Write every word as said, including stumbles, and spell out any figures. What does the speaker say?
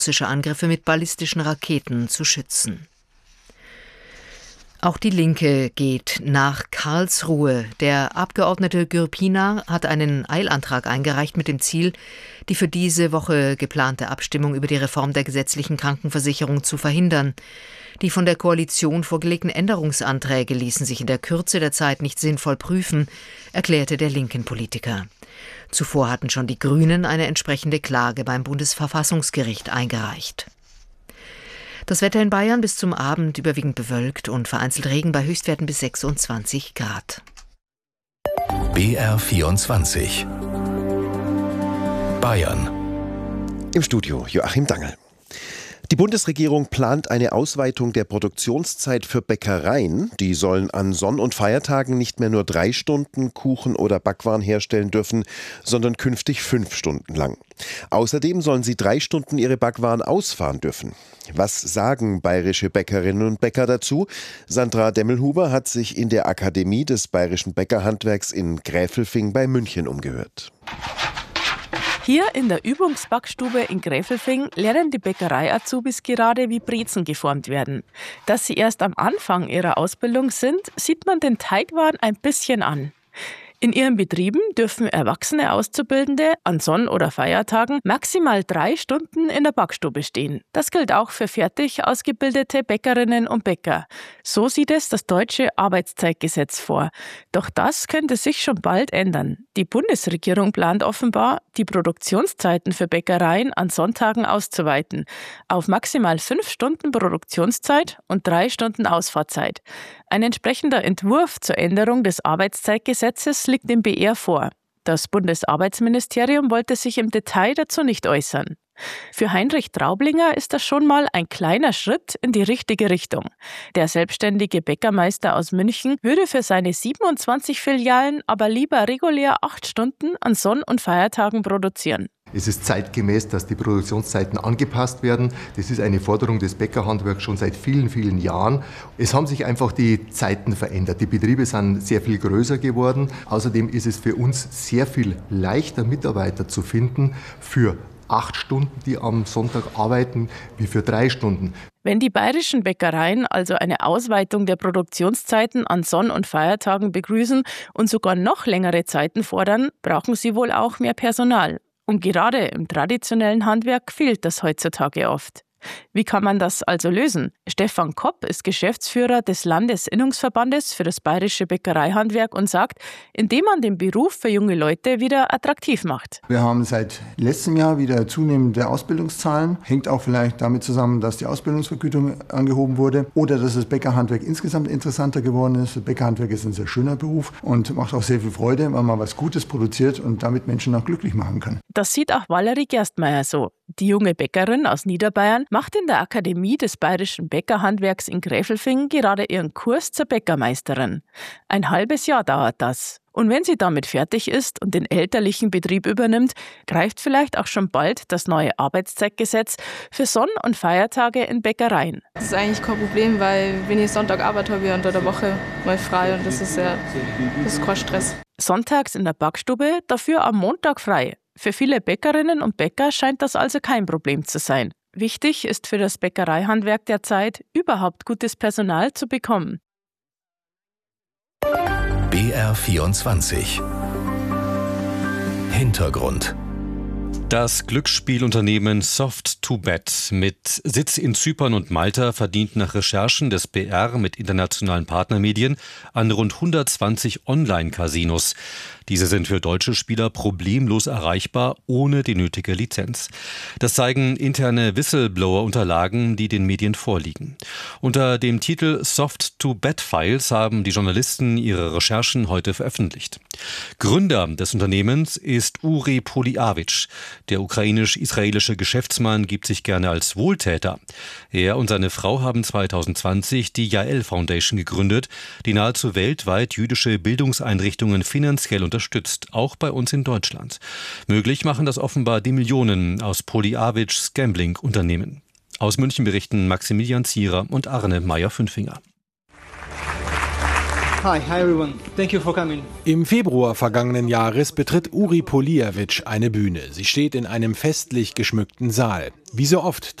russische Angriffe mit ballistischen Raketen zu schützen. Auch die Linke geht nach Karlsruhe. Der Abgeordnete Gürpina hat einen Eilantrag eingereicht mit dem Ziel, die für diese Woche geplante Abstimmung über die Reform der gesetzlichen Krankenversicherung zu verhindern. Die von der Koalition vorgelegten Änderungsanträge ließen sich in der Kürze der Zeit nicht sinnvoll prüfen, erklärte der linken Politiker. Zuvor hatten schon die Grünen eine entsprechende Klage beim Bundesverfassungsgericht eingereicht. Das Wetter in Bayern bis zum Abend überwiegend bewölkt und vereinzelt Regen bei Höchstwerten bis sechsundzwanzig Grad. B R vierundzwanzig Bayern. Im Studio Joachim Dangel. Die Bundesregierung plant eine Ausweitung der Produktionszeit für Bäckereien. Die sollen an Sonn- und Feiertagen nicht mehr nur drei Stunden Kuchen oder Backwaren herstellen dürfen, sondern künftig fünf Stunden lang. Außerdem sollen sie drei Stunden ihre Backwaren ausfahren dürfen. Was sagen bayerische Bäckerinnen und Bäcker dazu? Sandra Demmelhuber hat sich in der Akademie des Bayerischen Bäckerhandwerks in Gräfelfing bei München umgehört. Hier in der Übungsbackstube in Gräfelfing lernen die Bäckerei-Azubis gerade, wie Brezen geformt werden. Dass sie erst am Anfang ihrer Ausbildung sind, sieht man den Teigwaren ein bisschen an. In ihren Betrieben dürfen erwachsene Auszubildende an Sonn- oder Feiertagen maximal drei Stunden in der Backstube stehen. Das gilt auch für fertig ausgebildete Bäckerinnen und Bäcker. So sieht es das deutsche Arbeitszeitgesetz vor. Doch das könnte sich schon bald ändern. Die Bundesregierung plant offenbar, die Produktionszeiten für Bäckereien an Sonntagen auszuweiten. Auf maximal fünf Stunden Produktionszeit und drei Stunden Ausfahrzeit. Ein entsprechender Entwurf zur Änderung des Arbeitszeitgesetzes liegt dem B R vor. Das Bundesarbeitsministerium wollte sich im Detail dazu nicht äußern. Für Heinrich Traublinger ist das schon mal ein kleiner Schritt in die richtige Richtung. Der selbstständige Bäckermeister aus München würde für seine siebenundzwanzig Filialen aber lieber regulär acht Stunden an Sonn- und Feiertagen produzieren. Es ist zeitgemäß, dass die Produktionszeiten angepasst werden. Das ist eine Forderung des Bäckerhandwerks schon seit vielen, vielen Jahren. Es haben sich einfach die Zeiten verändert. Die Betriebe sind sehr viel größer geworden. Außerdem ist es für uns sehr viel leichter, Mitarbeiter zu finden für acht Stunden, die am Sonntag arbeiten, wie für drei Stunden. Wenn die bayerischen Bäckereien also eine Ausweitung der Produktionszeiten an Sonn- und Feiertagen begrüßen und sogar noch längere Zeiten fordern, brauchen sie wohl auch mehr Personal. Und gerade im traditionellen Handwerk fehlt das heutzutage oft. Wie kann man das also lösen? Stefan Kopp ist Geschäftsführer des Landesinnungsverbandes für das bayerische Bäckereihandwerk und sagt, indem man den Beruf für junge Leute wieder attraktiv macht. Wir haben seit letztem Jahr wieder zunehmende Ausbildungszahlen. Hängt auch vielleicht damit zusammen, dass die Ausbildungsvergütung angehoben wurde oder dass das Bäckerhandwerk insgesamt interessanter geworden ist. Das Bäckerhandwerk ist ein sehr schöner Beruf und macht auch sehr viel Freude, weil man was Gutes produziert und damit Menschen auch glücklich machen kann. Das sieht auch Valerie Gerstmeier so. Die junge Bäckerin aus Niederbayern macht in der Akademie des Bayerischen Bäckerhandwerks in Gräfelfing gerade ihren Kurs zur Bäckermeisterin. Ein halbes Jahr dauert das. Und wenn sie damit fertig ist und den elterlichen Betrieb übernimmt, greift vielleicht auch schon bald das neue Arbeitszeitgesetz für Sonn- und Feiertage in Bäckereien. Das ist eigentlich kein Problem, weil wenn ich Sonntag arbeite, habe ich unter der Woche mal frei und das ist ja das ist kein Stress. Sonntags in der Backstube, dafür am Montag frei. Für viele Bäckerinnen und Bäcker scheint das also kein Problem zu sein. Wichtig ist für das Bäckereihandwerk derzeit, überhaupt gutes Personal zu bekommen. B R vierundzwanzig Hintergrund. Das Glücksspielunternehmen Soft to Bet mit Sitz in Zypern und Malta verdient nach Recherchen des B R mit internationalen Partnermedien an rund hundertzwanzig Online-Casinos. Diese sind für deutsche Spieler problemlos erreichbar, ohne die nötige Lizenz. Das zeigen interne Whistleblower-Unterlagen, die den Medien vorliegen. Unter dem Titel Soft to Bet Files haben die Journalisten ihre Recherchen heute veröffentlicht. Gründer des Unternehmens ist Uri Poliavic. Der ukrainisch-israelische Geschäftsmann gibt sich gerne als Wohltäter. Er und seine Frau haben zwanzig zwanzig die Yael Foundation gegründet, die nahezu weltweit jüdische Bildungseinrichtungen finanziell unterstützt, auch bei uns in Deutschland. Möglich machen das offenbar die Millionen aus Poliavics Gambling-Unternehmen. Aus München berichten Maximilian Zierer und Arne Meyer-Fünfinger. Hi, hi everyone. Thank you for coming. Im Februar vergangenen Jahres betritt Uri Polijevic eine Bühne. Sie steht in einem festlich geschmückten Saal. Wie so oft